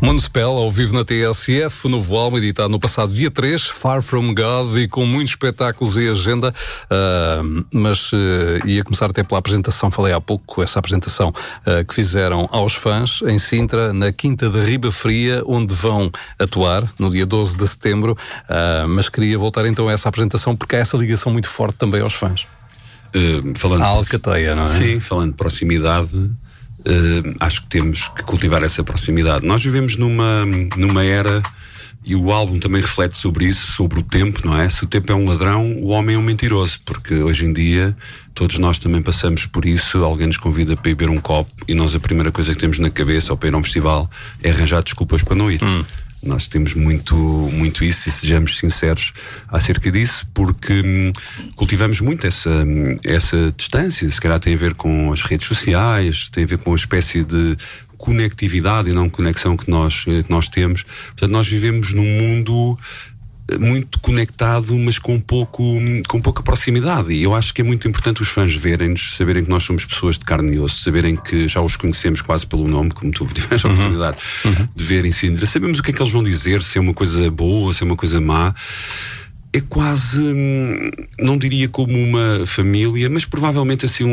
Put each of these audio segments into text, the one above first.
Municipal, ao vivo na TSF, o novo álbum editado no passado dia 3, Far From God, e com muitos espetáculos e agenda, mas ia começar até pela apresentação, falei há pouco, essa apresentação que fizeram aos fãs em Sintra, na Quinta da Riba Fria, onde vão atuar no dia 12 de setembro, mas queria voltar então a essa apresentação porque há essa ligação muito forte também aos fãs. Falando a alcateia, não é? Sim, falando de proximidade, acho que temos que cultivar essa proximidade. Nós vivemos numa era, e o álbum também reflete sobre isso, sobre o tempo, não é? Se o tempo é um ladrão, o homem é um mentiroso, porque hoje em dia todos nós também passamos por isso. Alguém nos convida para ir beber um copo e nós a primeira coisa que temos na cabeça ao para ir a um festival é arranjar desculpas para não ir. Nós temos muito isso, e sejamos sinceros acerca disso, porque cultivamos muito essa distância. Se calhar tem a ver com as redes sociais, tem a ver com a espécie de conectividade e não conexão que nós temos. Portanto, nós vivemos num mundo muito conectado, mas com pouca proximidade, e eu acho que é muito importante os fãs verem-nos, saberem que nós somos pessoas de carne e osso, saberem que já os conhecemos quase pelo nome, como tu tiveste a oportunidade de ver em Sintra. Sabemos o que é que eles vão dizer, se é uma coisa boa, se é uma coisa má. É quase, não diria como uma família, mas provavelmente assim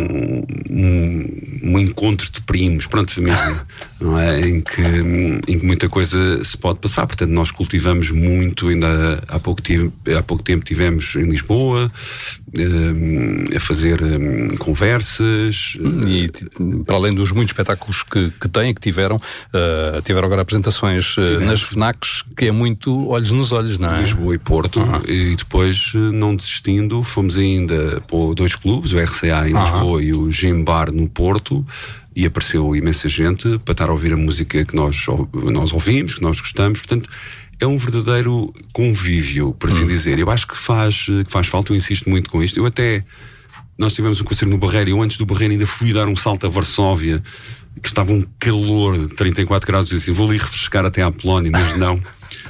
um encontro de primos, pronto, família, não é? Em que muita coisa se pode passar. Portanto, nós cultivamos muito. Ainda há pouco tempo tivemos em Lisboa a fazer conversas. E para além dos muitos espetáculos que têm e que tiveram agora apresentações nas FNACs, que é muito olhos nos olhos, não é? Lisboa e Porto. E depois, não desistindo, fomos ainda para dois clubes, o RCA em Lisboa e o Gym Bar no Porto, e apareceu imensa gente para estar a ouvir a música que nós ouvimos, que nós gostamos. Portanto, é um verdadeiro convívio, por assim dizer. Eu acho que faz falta, eu insisto muito com isto. Nós tivemos um concerto no Barreiro, e eu antes do Barreiro ainda fui dar um salto a Varsóvia, que estava um calor de 34 graus, e assim, vou ali refrescar até à Polónia, mas não.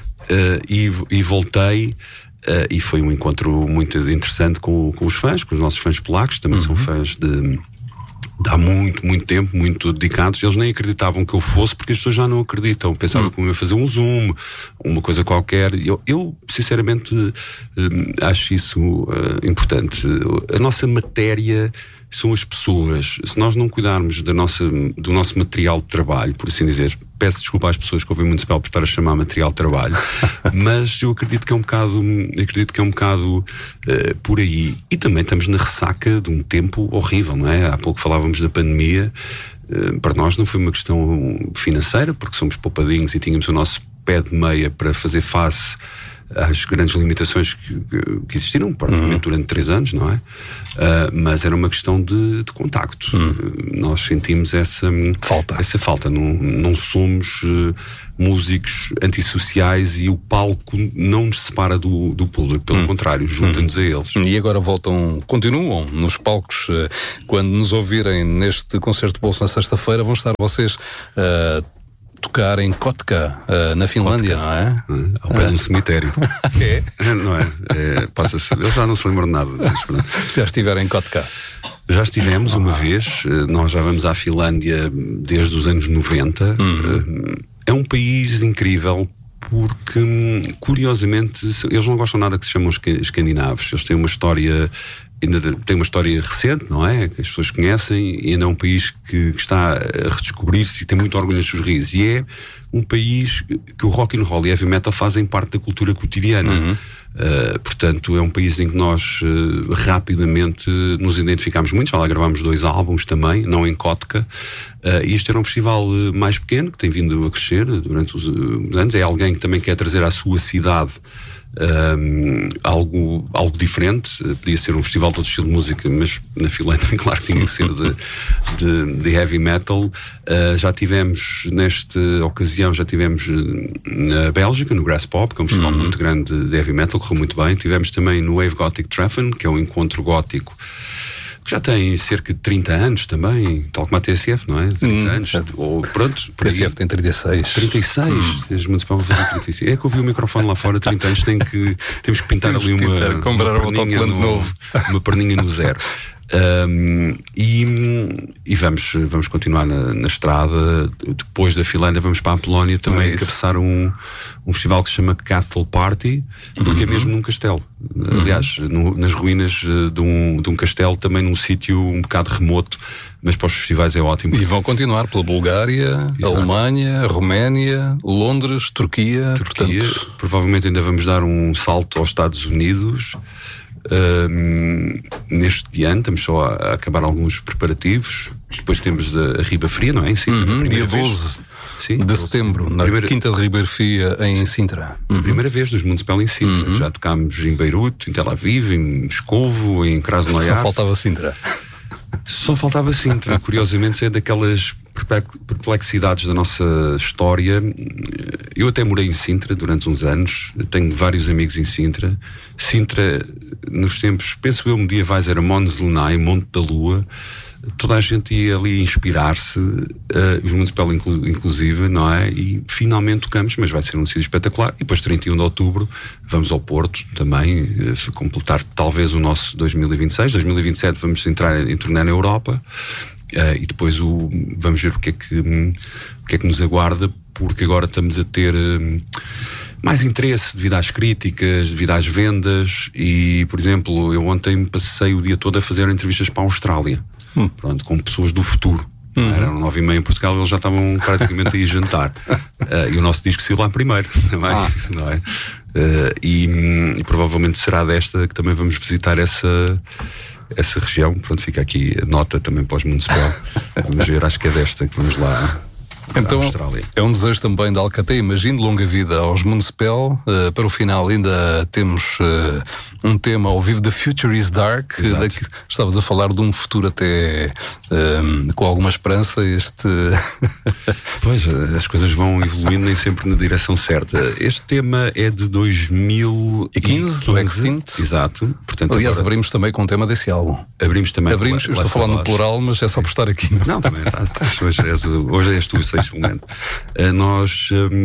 E voltei. E foi um encontro muito interessante com os fãs, com os nossos fãs polacos, também são fãs de há muito tempo, muito dedicados. Eles nem acreditavam que eu fosse, porque as pessoas já não acreditam. Pensavam que eu ia fazer um Zoom, uma coisa qualquer. Eu sinceramente, acho isso importante. A nossa matéria são as pessoas. Se nós não cuidarmos do nosso material de trabalho, por assim dizer, peço desculpa às pessoas que ouvem Municipal por estar a chamar material de trabalho, mas eu acredito que é um bocado por aí. E também estamos na ressaca de um tempo horrível, não é? Há pouco falávamos da pandemia. Para nós não foi uma questão financeira, porque somos poupadinhos e tínhamos o nosso pé de meia para fazer face às grandes limitações que existiram praticamente durante 3 anos, não é? Mas era uma questão de contacto. Nós sentimos essa falta. Não somos músicos antissociais, e o palco não nos separa do público, pelo contrário, junta-nos a eles. E agora continuam nos palcos. Quando nos ouvirem neste concerto de bolso na sexta-feira, vão estar vocês tocar em Kotka, na Finlândia, não é? Ao pé de um cemitério. Não é? Passa-se. Eles já não se lembram de nada. Já estiveram em Kotka? Já estivemos uma vez. Nós já vamos à Finlândia desde os anos 90. É um país incrível, porque, curiosamente, eles não gostam nada que se chamam escandinavos. Eles têm uma história recente, não é? Que as pessoas conhecem, e ainda é um país que está a redescobrir-se e tem muito orgulho nas suas raízes. E é um país que o rock and roll e heavy metal fazem parte da cultura cotidiana. Portanto, é um país em que nós rapidamente nos identificamos muito. Já lá gravámos 2 álbuns também, não em Kotka. E este era um festival mais pequeno, que tem vindo a crescer durante os anos. É alguém que também quer trazer à sua cidade algo diferente. Podia ser um festival de outro estilo de música, mas na Finlândia, claro que tinha que ser de heavy metal. Já tivemos, nesta ocasião, na Bélgica, no Grass Pop, que é um festival muito grande de heavy metal, correu muito bem. Tivemos também no Wave Gothic Treffen, que é um encontro gótico que já tem cerca de 30 anos também, tal como a TSF, não é? 30 anos. Ou pronto. A TSF tem 36. 36. As Municipal vão fazer 36. É que eu vi o microfone lá fora, 30 anos, temos que pintar ali uma perninha no zero. E vamos continuar na estrada. Depois da Finlândia vamos para a Polónia também encabeçar um festival que se chama Castle Party, porque é mesmo num castelo. Aliás, nas ruínas de um castelo, também num sítio um bocado remoto, mas para os festivais é ótimo. E vão continuar pela Bulgária, Alemanha, Roménia, Londres, Turquia. Portanto... Provavelmente ainda vamos dar um salto aos Estados Unidos. Neste ano estamos só a acabar alguns preparativos. Depois temos a Riba Fria, não é? Em Sintra, dia 12 de setembro, na Quinta de Riba Fria, em Sintra. A primeira vez dos Municipal em Sintra. Já tocámos em Beirute, em Tel Aviv, em Moscovo, em Krasnoyarsk. Só faltava Sintra. Só faltava Sintra. Curiosamente, é daquelas perplexidades da nossa história. Eu até morei em Sintra durante uns anos, tenho vários amigos em Sintra. Sintra, nos tempos, penso eu, medievais, era Mons Lunae, Monte da Lua. Toda a gente ia ali inspirar-se, os Municipal inclusive, não é? E finalmente tocamos, mas vai ser um sítio espetacular. E depois, 31 de outubro, vamos ao Porto também, completar talvez o nosso 2026. 2027 vamos entrar em turnê na Europa, e depois vamos ver o que é que nos aguarda, porque agora estamos a ter mais interesse devido às críticas, devido às vendas. E, por exemplo, eu ontem passei o dia todo a fazer entrevistas para a Austrália. Pronto, com pessoas do futuro. Eram 9h30 em Portugal, eles já estavam praticamente a ir jantar. E o nosso disco saiu lá primeiro também, não é? E provavelmente será desta que também vamos visitar essa região. Pronto, fica aqui a nota também para os Municipal. Vamos ver, acho que é desta que vamos lá. Então, é um desejo também da Alcaté, imagino, longa vida aos Municipal. Para o final ainda temos um tema ao vivo, The Future is Dark. Estavas a falar de um futuro até com alguma esperança. Pois, as coisas vão evoluindo nem sempre na direção certa. Este tema é de 2015, do Extinct. Exato. Portanto, aliás, agora... abrimos também com o tema desse álbum. Abrimos também. Eu estou falando no plural, mas é só por estar aqui. Não, também estás. Hoje és tu o sexto elemento. Nós,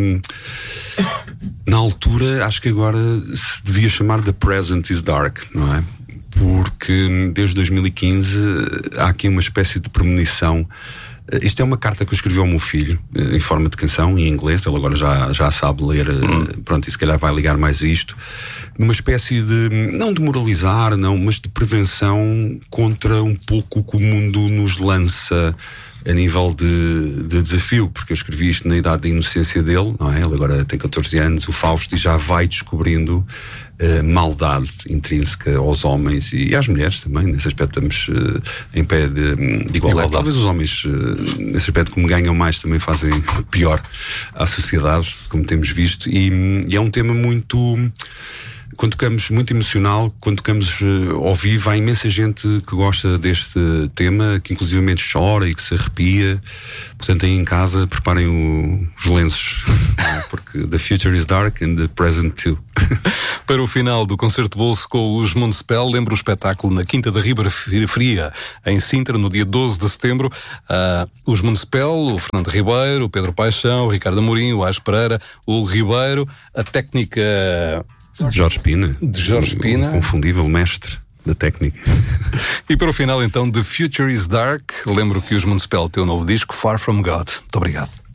na altura, acho que agora se devia chamar The Present is Dark, não é? Porque desde 2015 há aqui uma espécie de premonição. Isto é uma carta que eu escrevi ao meu filho, em forma de canção, em inglês. Ele agora já sabe ler, pronto, e se calhar vai ligar mais a isto. Numa espécie de, não de moralizar, não, mas de prevenção contra um pouco o que o mundo nos lança a nível de desafio, porque eu escrevi isto na idade da inocência dele, não é? Ele agora tem 14 anos, o Fausto, e já vai descobrindo maldade intrínseca aos homens e às mulheres também. Nesse aspecto estamos em pé de igualdade. Talvez os homens, nesse aspecto, como ganham mais, também fazem pior à sociedade, como temos visto, e é um tema muito... Quando tocamos, muito emocional, quando tocamos ao vivo, há imensa gente que gosta deste tema, que inclusivamente chora e que se arrepia. Portanto, aí em casa, preparem os lenços, porque the future is dark and the present too. Para o final do concerto bolso com os Municipal, lembro o espetáculo na Quinta da Riba Fria, em Sintra, no dia 12 de setembro. Os Municipal, o Fernando Ribeiro, o Pedro Paixão, o Ricardo Amorim, o Ás Pereira, o Ribeiro, a técnica... Jorge Pina. De Jorge Pina. O confundível mestre da técnica. E para o final, então, The Future is Dark. Lembro que os Municipal têm um novo disco, Far From God. Muito obrigado.